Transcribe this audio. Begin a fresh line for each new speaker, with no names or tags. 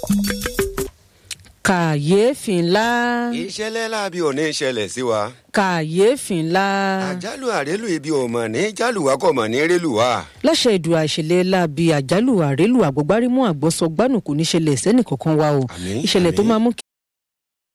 kàyéfì ńlá.
ìṣẹ̀lẹ̀ láabi ò ní ṣẹlẹ̀ sí wa.
kàyéfì ńlá.
àjálù àrélù ibi ò mọ̀ ní jálùwá kò mọ̀ ní rélùwá.
láṣẹ ìdùn àìṣẹlẹ̀ láabi àjálù àrélù àgbọ̀gbárímú àgbọ̀sọgbánù kò ní ṣẹlẹ̀ sẹ́nì kankan wa o. ìṣẹ̀lẹ̀ tó máa mú